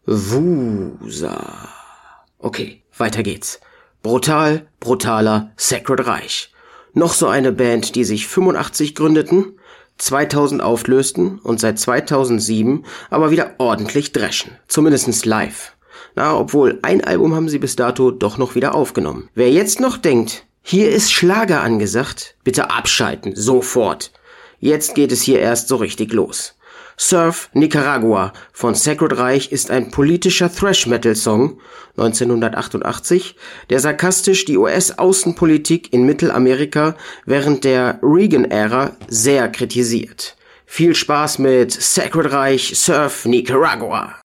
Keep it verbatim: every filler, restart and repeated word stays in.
Wusa. Okay, weiter geht's. Brutal, brutaler, Sacred Reich. Noch so eine Band, die sich fünfundachtzig gründeten, zweitausend auflösten und seit zweitausendsieben aber wieder ordentlich dreschen. Zumindest live. Na, obwohl ein Album haben sie bis dato doch noch wieder aufgenommen. Wer jetzt noch denkt, hier ist Schlager angesagt, bitte abschalten, sofort. Jetzt geht es hier erst so richtig los. Surf Nicaragua von Sacred Reich ist ein politischer Thrash-Metal-Song neunzehnhundertachtundachtzig, der sarkastisch die U S-Außenpolitik in Mittelamerika während der Reagan-Ära sehr kritisiert. Viel Spaß mit Sacred Reich Surf Nicaragua!